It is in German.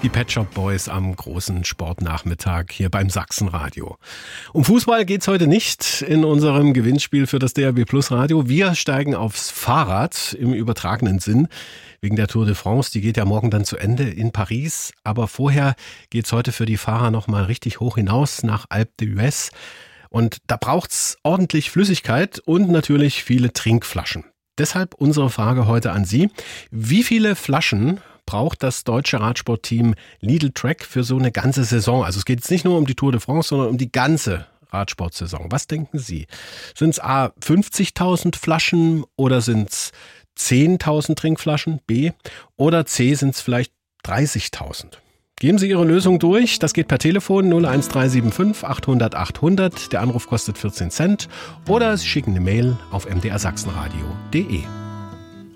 Die Pet Shop Boys am großen Sportnachmittag hier beim Sachsenradio. Um Fußball geht's heute nicht in unserem Gewinnspiel für das DRB Plus Radio. Wir steigen aufs Fahrrad im übertragenen Sinn wegen der Tour de France. Die geht ja morgen dann zu Ende in Paris. Aber vorher geht's heute für die Fahrer noch mal richtig hoch hinaus nach Alpe d'Huez. Und da braucht's ordentlich Flüssigkeit und natürlich viele Trinkflaschen. Deshalb unsere Frage heute an Sie. Wie viele Flaschen braucht das deutsche Radsportteam Lidl Trek für so eine ganze Saison? Also es geht jetzt nicht nur um die Tour de France, sondern um die ganze Radsportsaison. Was denken Sie? Sind es A, 50.000 Flaschen oder sind es 10.000 Trinkflaschen? B, oder C, sind es vielleicht 30.000? Geben Sie Ihre Lösung durch. Das geht per Telefon 01375 800 800. Der Anruf kostet 14 Cent. Oder Sie schicken eine Mail auf mdrsachsenradio.de.